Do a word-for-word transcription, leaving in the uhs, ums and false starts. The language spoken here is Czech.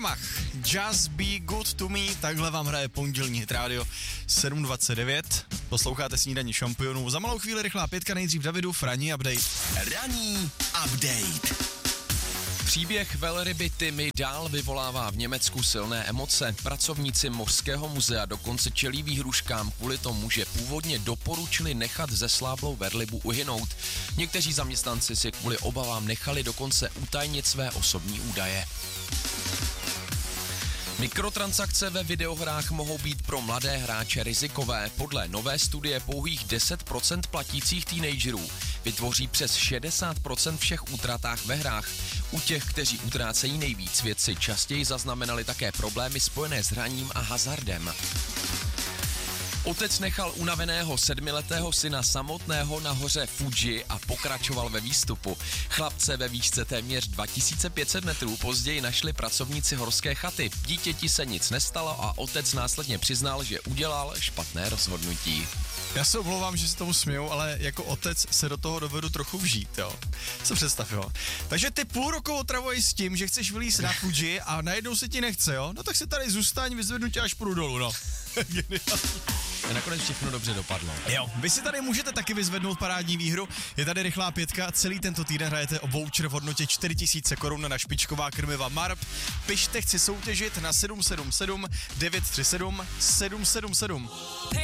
Wehrmacht, Just Be Good To Me, takhle vám hraje pondělní Hit Radio sedm dvacet devět. Posloucháte Snídaní šampionů. Za malou chvíli rychlá pětka, nejdřív Davidu, Frani update. Ranní update. Příběh velryby Timmy dál vyvolává v Německu silné emoce. Pracovníci Mořského muzea dokonce čelí výhruškám kvůli tomu, že původně doporučili nechat zesláblou velrybu uhynout. Někteří zaměstnanci si kvůli obavám nechali dokonce utajnit své osobní údaje. Mikrotransakce ve videohrách mohou být pro mladé hráče rizikové. Podle nové studie pouhých deset procent platících teenagerů vytvoří přes šedesát procent všech útratách ve hrách. U těch, kteří utrácejí nejvíc, vědci častěji zaznamenali také problémy spojené s hraním a hazardem. Otec nechal unaveného sedmiletého syna samotného na hoře Fuji a pokračoval ve výstupu. Chlapce ve výšce téměř dva tisíce pět set metrů později našli pracovníci horské chaty. Dítěti se nic nestalo a otec následně přiznal, že udělal špatné rozhodnutí. Já se omlouvám, že se tomu směju, ale jako otec se do toho dovedu trochu vžít, jo. Co představ, jo. Takže ty půl roku otravuješ s tím, že chceš vylízt na Fuji a najednou se ti nechce, jo. No tak si tady zůstaň, vyzvednu tě až půjdu dolů, no. A nakonec všechno dobře dopadlo. Jo, vy si tady můžete taky vyzvednout parádní výhru. Je tady rychlá pětka, celý tento týden hrajete o voucher v hodnotě čtyři tisíce korun na špičková krmiva Marp. Pište, chci soutěžit na sedm sedm sedm devět tři sedm sedm sedm sedm.